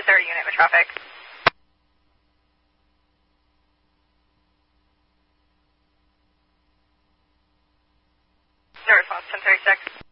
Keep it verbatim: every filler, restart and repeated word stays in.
third unit with traffic. No response, ten thirty-six.